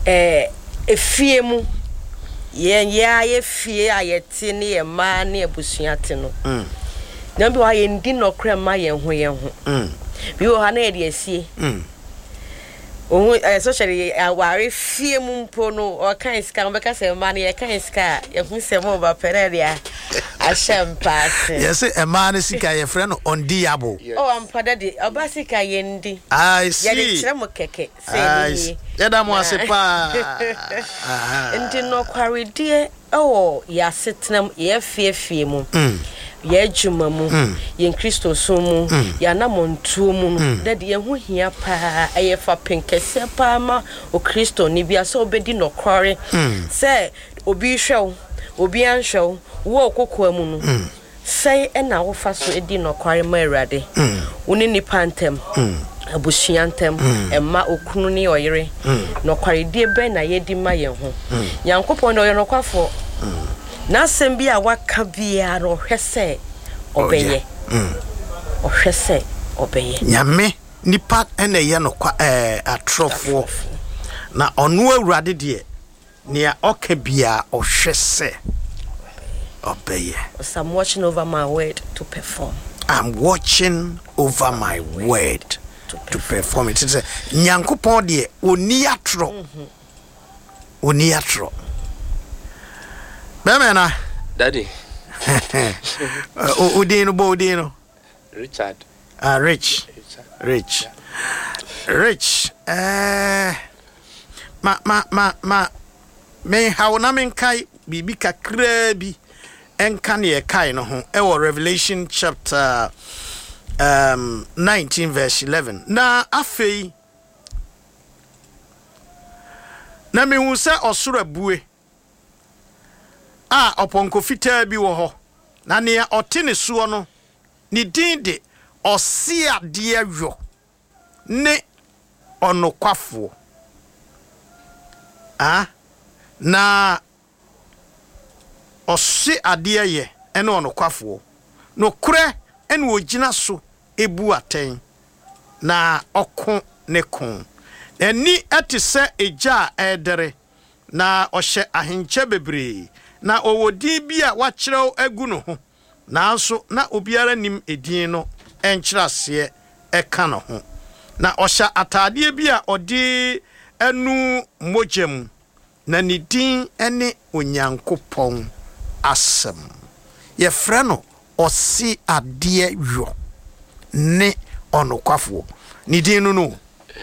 efie mu ye fie ayete ne ye ma ne abusuate no na bi wa ye ndi nokre ma ye ho bi wo ha na ye de asie especially aware fie mu mpo no o kan ska mbeka se ma ne ye kan ska ye hu se mo ba pereria asham pass yes e ma ne sika ye frɛ no ondiable ampada de obasika ye ndi I see ye de kire mo keke se ni ye da mo ase pa ndi no kwaredie ya setnam ye fie mu ye djuma mu ye Kristo so mu ya na montuo mu de ye ho hia pa aye fa penkese pa ma o Kristo ni bia so obedi no kware se obi hwew obi anhwew wo kokko mu no sei na wo fa so edi no kware ma Awurade woni ni pantem abusuantem emma okunu ni oyere no kware die ben na ye di ma ye ho Nyankopon no ye no kwafo na sembi a waka bia ro hwese obeye ohwese obeye nyame nipa ene ye no kwa atrofo na ono Awurade de ne oka bia ohwese obeye. So I'm watching over my word to perform. I'm watching over my word to perform it. It's Nyankopon de oni atro. Oni atro. Bemena Daddy. Odino. Richard. Rich. Me how na men kai bibi kakra bi enka ne kai no ho e wo Revelation chapter 19 verse 11 na afei na me hu se osoro abue a oponko fitaa bi wo ho na ne ote ne suo no ni din de osia de awo ne onokwafo na ose ade ye ene onokwafo no kure ene ogina so ebu aten na oko ne kon eni etise eja edere na ohye ahenche bebre na owodi bi a wakyerɛw agu no ho nanso na obiara nim edin no enkyerase eka no ho na ohya atade bi a odi anu mogem na ni din ene Onyankopɔn asem ye frɛ no osi ade yo ne onokwafo ni din no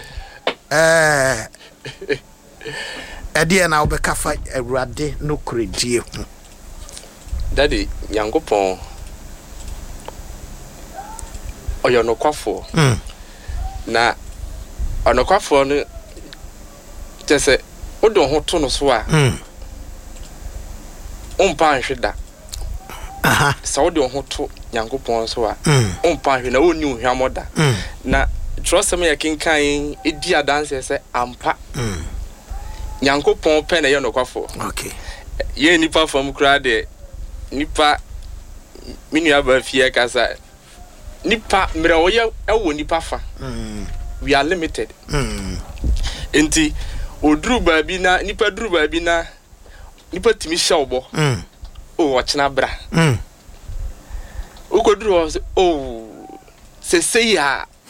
ade na obeka fa Awurade no kredie ho. Daddy Nyankopɔn oyo nokwafo na onokwafo no tese odo ho to no so a umpa nhweda sa odo ho to Nyankopɔn so a umpa nhwe na oni ohwamoda na trosem ya kinkan edi adanse se ampa Nyankopɔn pe na ye nokwafo. Okay. Ye nipa fam kura de nipa minu aba fie kasa nipa mre oye ewo nipa fa. We are limited. Enti odru ba bi na nipa dru ba bi na nipa timi hye obo. O ochina bra. Ukodru se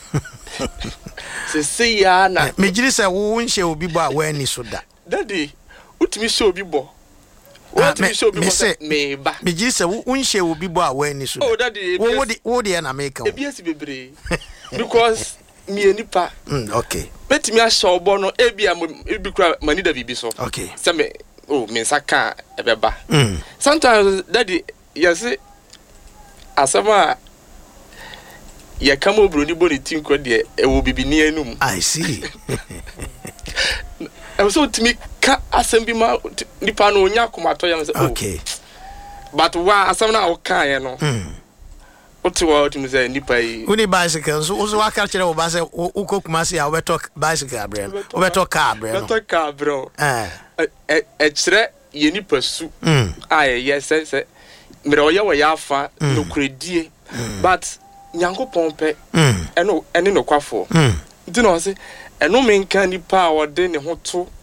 ya na mejiri se wo nhye obi bo a wani so da. Daddy utimi hye obi bo. What me show me ba. Mejiri se wo nhye obi bo a wani so da. Oh daddy wo de na make o. Ebiesi bebre. Because me nipa. Okay. Betimi ahye obo no ebia ebi kura mani da bibi so. Okay. Se me me nsaka ebeba. Sometimes daddy yes asama ya kama obroni boni tinko de ewo bibini enum. I see. I was so timi ka asembi ma nipa no onya komato ya say okay. But wa asam na o kan ye no. Oti wa oti say nipa yi. Uni bicycle so wa ka kire wo ba say ukokuma say we talk bicycle abre no. We talk car abre no. We talk car bro. E kire ye nipa su. Yes say mere oye wo ya fa no kredie. But Nyankopɔn pe eno no kwafo. Nti no say eno menka nipa a wode ne ho to